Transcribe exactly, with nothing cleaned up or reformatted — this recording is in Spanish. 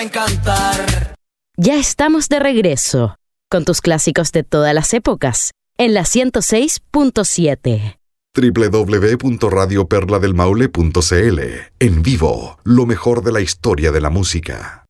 Encantar. Ya estamos de regreso con tus clásicos de todas las épocas en la ciento seis punto siete. doble u doble u doble u punto radio perla del maule punto c l. En vivo, lo mejor de la historia de la música.